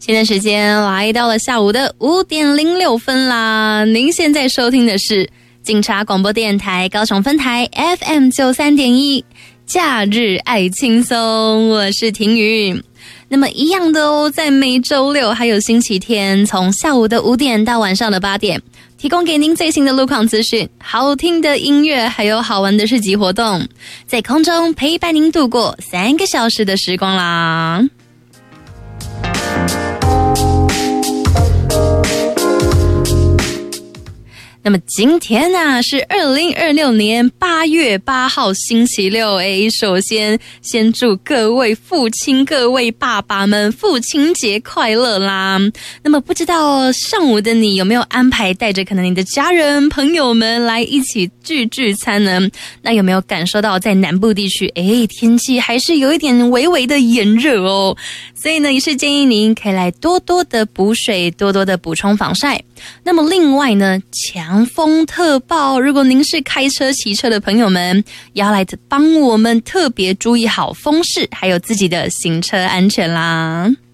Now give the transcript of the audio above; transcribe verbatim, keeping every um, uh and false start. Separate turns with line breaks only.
现在时间来到了下午的五点零六分啦。您现在收听的是警察广播电台高雄分台 F M 九三点一，假日爱轻松，我是婷宇。那么一样的哦，在每周六还有星期天，从下午的五点到晚上的八点，提供给您最新的路况资讯、好听的音乐，还有好玩的市集活动，在空中陪伴您度过三个小时的时光啦。那么今天啊是二零二六年八月八号星期六，诶，首先先祝各位父亲、各位爸爸们父亲节快乐啦。那么不知道上午的你有没有安排带着可能你的家人朋友们来一起聚聚餐呢？那有没有感受到在南部地区，诶，天气还是有一点微微的炎热哦，所以呢也是建议您可以来多多的补水，多多的补充防晒。那么另外呢，强风特报，如果您是开车骑车的朋友们，也要来帮我们特别注意好风势，还有自己的行车安全啦。